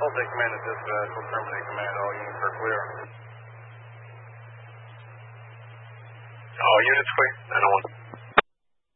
I'll take command at dispatch. We'll terminate command. All units are clear. All units clear. 901.